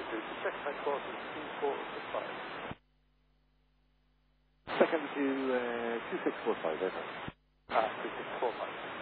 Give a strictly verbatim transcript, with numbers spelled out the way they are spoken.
two. Check my course is two four six five. Second to uh, two six four five, over. Ah, two six four five.